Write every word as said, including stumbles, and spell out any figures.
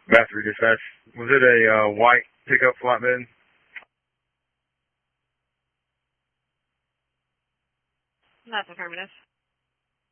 Battery dispatch. Was it a uh, white pickup flatbed? That's affirmative.